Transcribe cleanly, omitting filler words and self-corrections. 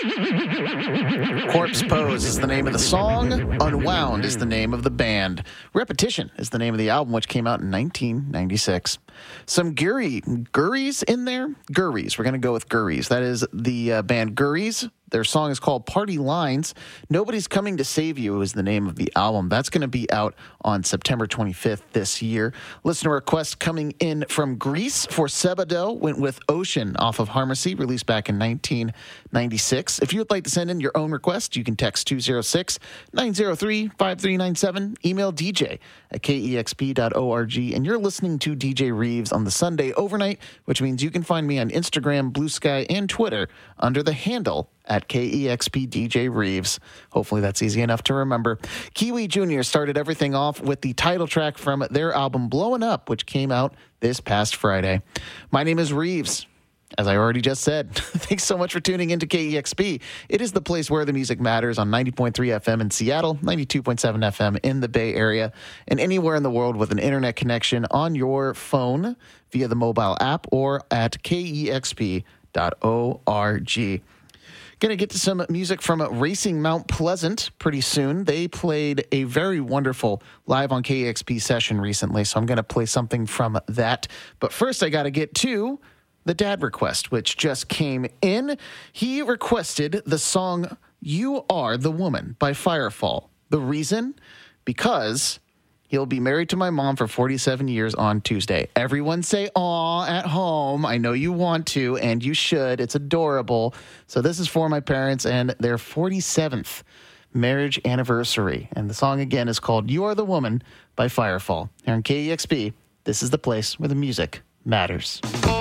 Corpse Pose is the name of the song. Unwound is the name of the band. Repetition is the name of the album, which came out in 1996. Some Gurries in there? Gurries. We're going to go with Gurries. That is the band Gurries. Their song is called Party Lines. Nobody's Coming to Save You is the name of the album. That's going to be out on September 25th this year. Listener request coming in from Greece for Sebado went with Ocean off of Harmacy, released back in 1996. If you would like to send in your own request, you can text 206-903-5397, email DJ at kexp.org, and you're listening to DJ Reeves on the Sunday Overnight, which means you can find me on Instagram, Blue Sky, and Twitter under the handle at KEXP DJ Reeves. Hopefully that's easy enough to remember. Kiwi Jr. started everything off with the title track from their album Blowin' Up, which came out this past Friday. My name is Reeves. As I already just said, thanks so much for tuning into KEXP. It is the place where the music matters on 90.3 FM in Seattle, 92.7 FM in the Bay Area, and anywhere in the world with an internet connection on your phone via the mobile app or at kexp.org. Going to get to some music from Racing Mount Pleasant pretty soon. They played a very wonderful live on KEXP session recently, so I'm going to play something from that. But first, I got to get to the dad request, which just came in. He requested the song You Are the Woman by Firefall. The reason? Because he'll be married to my mom for 47 years on Tuesday. Everyone say, aw, at home. I know you want to, and you should. It's adorable. So this is for my parents and their 47th marriage anniversary. And the song, again, is called You Are the Woman by Firefall. Here on KEXP, this is the place where the music matters.